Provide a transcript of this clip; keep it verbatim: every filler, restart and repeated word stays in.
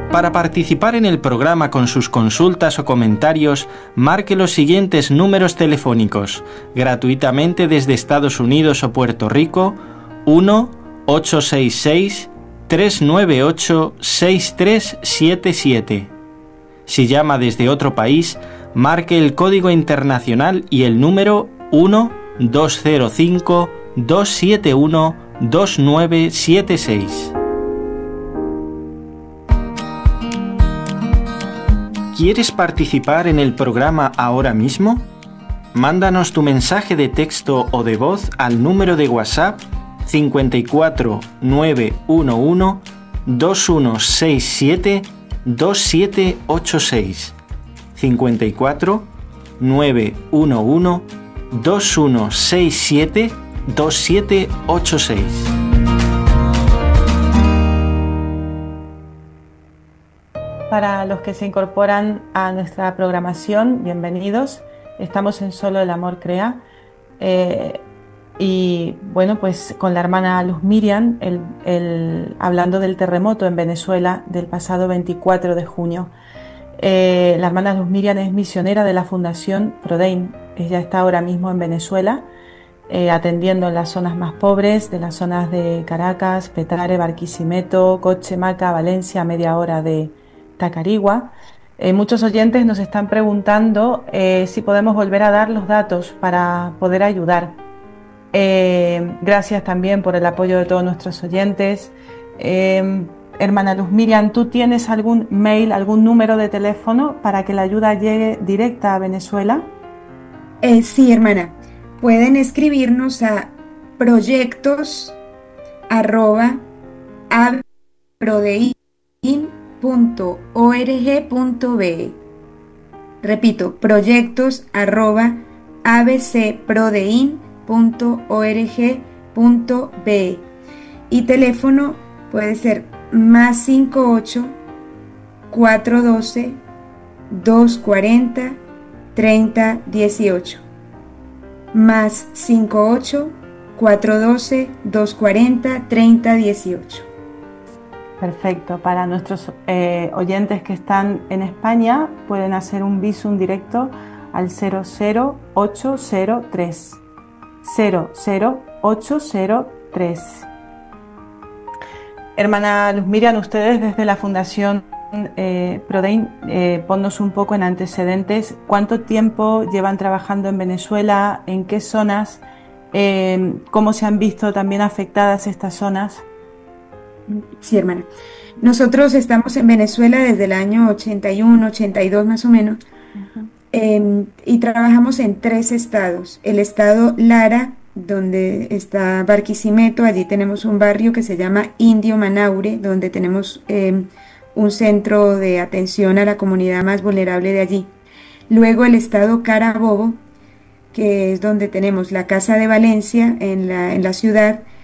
Para participar en el programa con sus consultas o comentarios, marque los siguientes números telefónicos, gratuitamente desde Estados Unidos o Puerto Rico: uno ocho seis seis, tres nueve ocho, seis tres siete siete. Si llama desde otro país, marque el código internacional y el número uno dos cero cinco, dos siete uno, dos nueve siete seis. ¿Quieres participar en el programa ahora mismo? Mándanos tu mensaje de texto o de voz al número de WhatsApp cincuenta y cuatro, nueve uno uno, dos uno seis siete, dos siete ocho seis. cincuenta y cuatro, nueve uno uno, dos uno seis siete, dos siete ocho seis. Para los que se incorporan a nuestra programación, bienvenidos. Estamos en Solo el Amor Crea. Eh, y bueno, pues con la hermana Luz Miriam, el, el, hablando del terremoto en Venezuela del pasado veinticuatro de junio. Eh, la hermana Luz Miriam es misionera de la Fundación Prodein. Ella está ahora mismo en Venezuela, eh, atendiendo en las zonas más pobres, de las zonas de Caracas, Petare, Barquisimeto, Cochemaca, Valencia, a media hora de Tacarigua. Eh, muchos oyentes nos están preguntando eh, si podemos volver a dar los datos para poder ayudar. Eh, gracias también por el apoyo de todos nuestros oyentes. Eh, hermana Luz Miriam, ¿tú tienes algún mail, algún número de teléfono para que la ayuda llegue directa a Venezuela? Eh, sí, hermana. Pueden escribirnos a proyectos arroba abprodein punto org punto be. Repito, proyectos arroba abcprodein punto org punto be. Y teléfono puede ser más cinco ocho, cuatro doce, dos cuarenta, treinta dieciocho. Más cinco ocho, cuatro doce, dos cuarenta, treinta dieciocho. Perfecto. Para nuestros eh, oyentes que están en España, pueden hacer un Bizum directo al cero cero ocho cero tres. cero cero ocho cero tres. Hermana Luz Miriam, ustedes desde la Fundación eh, Prodein, eh, ponnos un poco en antecedentes. ¿Cuánto tiempo llevan trabajando en Venezuela? ¿En qué zonas? Eh, ¿Cómo se han visto también afectadas estas zonas? Sí, hermana. Nosotros estamos en Venezuela desde el año ochenta y uno, ochenta y dos más o menos. Uh-huh. eh, y trabajamos en tres estados. El estado Lara, donde está Barquisimeto, allí tenemos un barrio que se llama Indio Manaure, donde tenemos eh, un centro de atención a la comunidad más vulnerable de allí. Luego el estado Carabobo, que es donde tenemos la Casa de Valencia en la, en la ciudad,